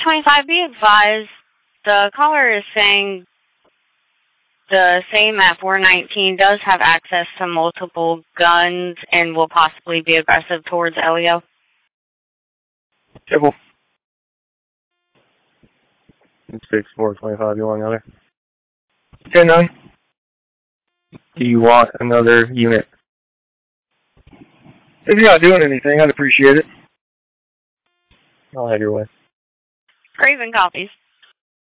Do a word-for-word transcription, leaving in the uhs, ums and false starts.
twenty-five, be advised, the caller is saying the same at four nineteen does have access to multiple guns and will possibly be aggressive towards Elio. Careful. six four twenty-five, you want another? ten nine. Do you want another unit? If you're not doing anything, I'd appreciate it. I'll have your way. Raven copies.